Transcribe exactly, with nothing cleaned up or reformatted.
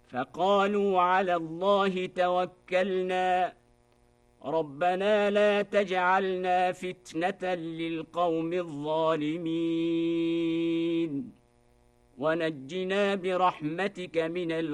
فقالوا على الله توكلنا ربنا لا تجعلنا فتنة للقوم الظالمين ونجنا برحمتك من